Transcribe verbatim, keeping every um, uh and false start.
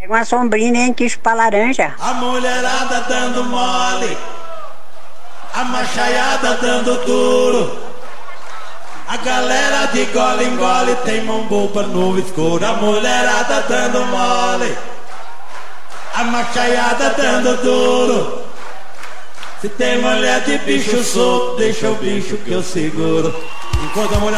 Uma sombrinha nem quis pra laranja. A mulherada dando mole, a machaiada dando duro, a galera de gole em gole tem mão boba no escuro. A mulherada dando mole, a machaiada dando duro. Se tem mulher de bicho solto, deixa o bicho que eu seguro. Enquanto a mulher